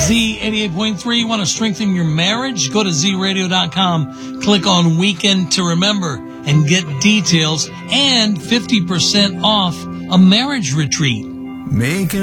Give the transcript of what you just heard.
Z88.3, want to strengthen your marriage? Go to zradio.com, click on Weekend to Remember, and get details and 50% off a marriage retreat. Making